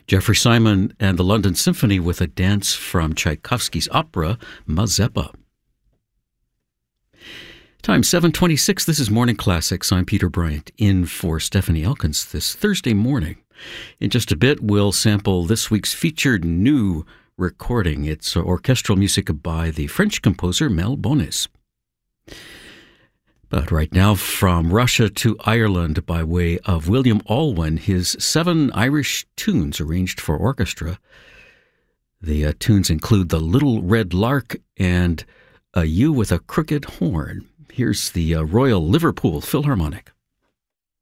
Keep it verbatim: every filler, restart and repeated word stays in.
Jeffrey Simon and the London Symphony with a dance from Tchaikovsky's opera Mazeppa. Time seven twenty-six. This is Morning Classics. I'm Peter Bryant, in for Stephanie Elkins this Thursday morning. In just a bit, we'll sample this week's featured new recording. It's orchestral music by the French composer Mel Bonis. But right now, from Russia to Ireland by way of William Alwyn, his seven Irish tunes arranged for orchestra. The uh, tunes include The Little Red Lark and A You with a Crooked Horn. Here's the uh, Royal Liverpool Philharmonic.